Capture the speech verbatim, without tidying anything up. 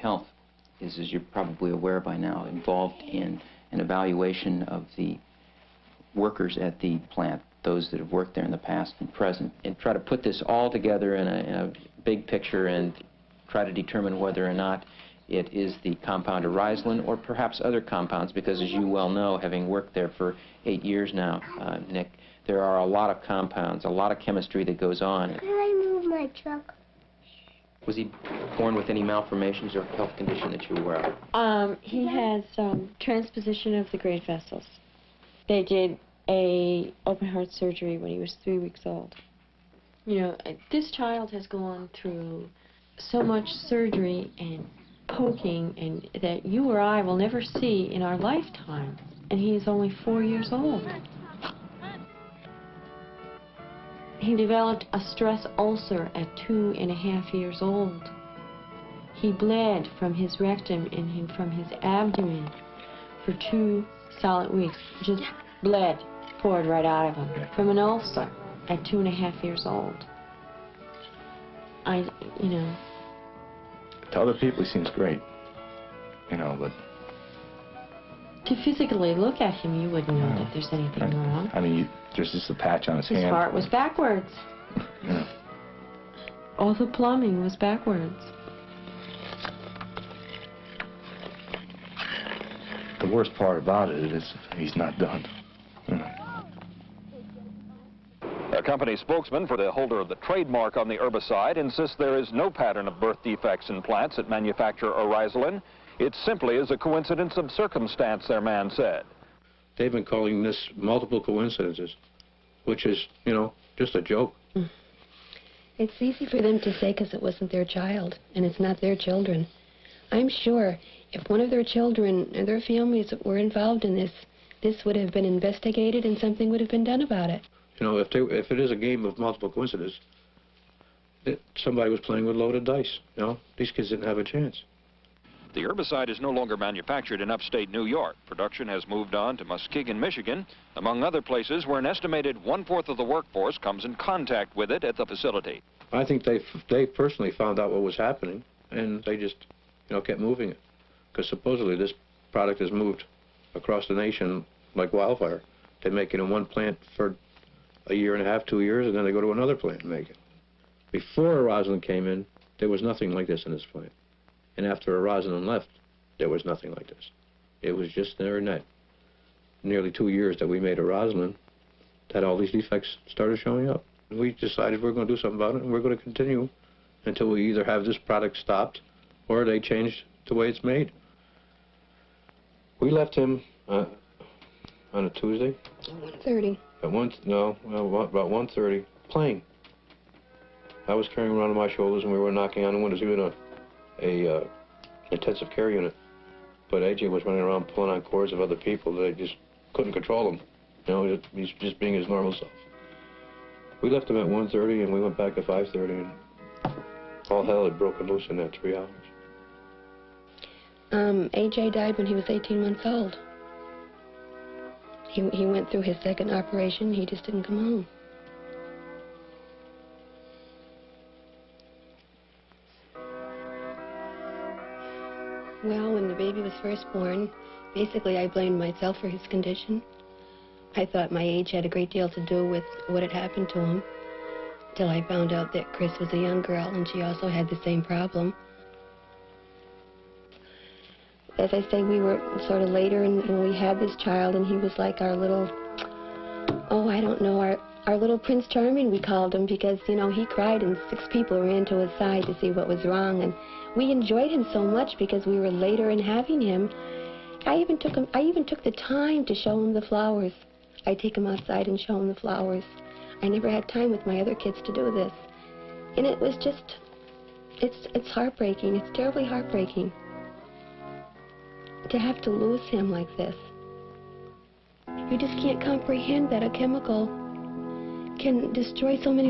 Health is, as you're probably aware by now, involved in an evaluation of the workers at the plant, those that have worked there in the past and present, and try to put this all together in a, in a big picture and try to determine whether or not it is the compound Arizolan or perhaps other compounds, because as you well know, having worked there for eight years now, uh, Nick, there are a lot of compounds, a lot of chemistry that goes on. Can I move my truck? Was he born with any malformations or health condition that you were aware of? Um, he has um, transposition of the great vessels. They did a open heart surgery when he was three weeks old. You know, this child has gone through so much surgery and poking and that you or I will never see in our lifetime, and he is only four years old. He developed a stress ulcer at two and a half years old. He bled from his rectum and from his abdomen for two solid weeks. Just bled, poured right out of him from an ulcer at two and a half years old. I, you know. To other people, he seems great, you know, but... To physically look at him, you wouldn't know No. that there's anything I, wrong. I mean, you, there's just a patch on his, His hand. His heart was backwards. Yeah. All the plumbing was backwards. The worst part about it is he's not done. You know. A company spokesman for the holder of the trademark on the herbicide insists there is no pattern of birth defects in plants that manufacture Arizolan. It simply is a coincidence of circumstance, their man said. They've been calling this multiple coincidences, which is, you know, just a joke. It's easy for them to say because it wasn't their child, and it's not their children. I'm sure if one of their children or their families were involved in this, this would have been investigated and something would have been done about it. You know, if, they, if it is a game of multiple coincidences, it, somebody was playing with loaded dice, you know? These kids didn't have a chance. The herbicide is no longer manufactured in upstate New York. Production has moved on to Muskegon, Michigan, among other places where an estimated one-fourth of the workforce comes in contact with it at the facility. I think they, they personally found out what was happening, and they just, you know, kept moving it. Because supposedly this product is moved across the nation like wildfire. They make it in one plant for a year and a half, two years, and then they go to another plant and make it. Before Arizolan came in, there was nothing like this in this plant. And after Arizolan left, there was nothing like this. It was just there and that. Nearly two years that we made Arizolan, that all these defects started showing up. We decided we're going to do something about it, and we're going to continue until we either have this product stopped or they change the way it's made. We left him uh, on a Tuesday. one thirty. At one, no, well, about one thirty, playing. I was carrying him around on my shoulders, and we were knocking on the windows. He was in a, a uh, intensive care unit. But A J was running around pulling on cords of other people. They just couldn't control him. You know, he's just being his normal self. We left him at one thirty, and we went back at five thirty, and all hell had broken loose in that three hours. Um, A J died when he was eighteen months old. He, he went through his second operation. He just didn't come home. Well, when the baby was first born, basically I blamed myself for his condition. I thought my age had a great deal to do with what had happened to him, till I found out that Chris was a young girl and she also had the same problem. As I say, we were sort of later and, and we had this child, and he was like our little, oh, I don't know, our, our little Prince Charming, we called him, because, you know, he cried and six people ran to his side to see what was wrong. And we enjoyed him so much because we were later in having him. I even took him, I even took the time to show him the flowers. I'd take him outside and show him the flowers. I never had time with my other kids to do this. And it was just, it's, it's heartbreaking. It's terribly heartbreaking to have to lose him like this. You just can't comprehend that a chemical can destroy so many